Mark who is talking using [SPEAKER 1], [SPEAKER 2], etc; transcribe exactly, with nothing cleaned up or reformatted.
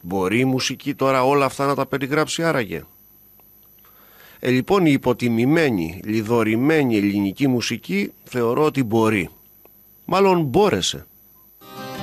[SPEAKER 1] Μπορεί η μουσική τώρα όλα αυτά να τα περιγράψει άραγε? Ε, λοιπόν η υποτιμημένη, λιδωρημένη ελληνική μουσική θεωρώ ότι μπορεί. Μάλλον μπόρεσε.